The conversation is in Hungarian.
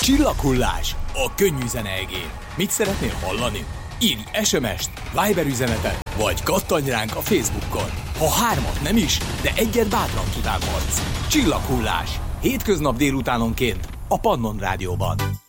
Csillaghullás a könnyű zene egén. Mit szeretnél hallani? Írj SMS-t, Viber üzenetet, vagy kattanj ránk a Facebookon. Ha 3 nem is, de 1 bátran kívánhatsz. Csillaghullás. Hétköznap délutánonként a Pannon Rádióban.